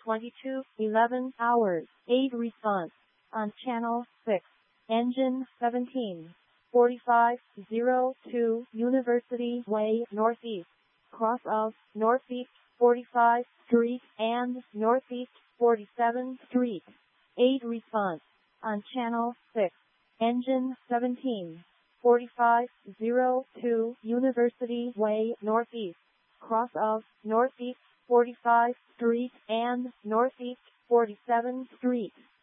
22:11 hours. 8 response. On channel 6. Engine 17:45:02 University Way Northeast. Cross of Northeast 45th Street and Northeast 47th Street. 8 response. On channel 6. Engine 17:45:02 University Way Northeast. Cross of Northeast 45th Street and Northeast 47th Street.